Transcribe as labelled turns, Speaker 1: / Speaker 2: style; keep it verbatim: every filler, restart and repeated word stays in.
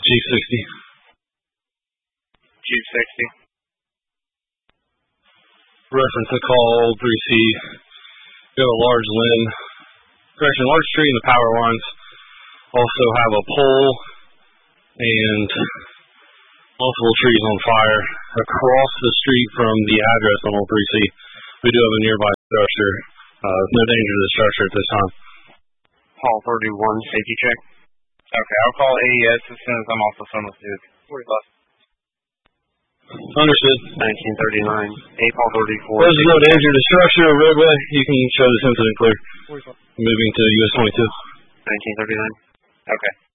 Speaker 1: Chief sixty.
Speaker 2: Chief sixty.
Speaker 1: Reference a call three C. We have a large limb, correction, large tree in the power lines. Also have a pole and multiple trees on fire across the street from the address on three C. We do have a nearby structure. Uh, no danger to the structure at this time.
Speaker 2: Hall thirty-one, safety check. Okay, I'll call A E S as soon as I'm off the phone with Duke. forty-five.
Speaker 1: Understood.
Speaker 2: nineteen thirty-nine. A Hall thirty-four.
Speaker 1: There's no danger to the structure or roadway. You can show this incident clear. forty-five. Moving to U S twenty-two.
Speaker 2: nineteen thirty-nine. Okay.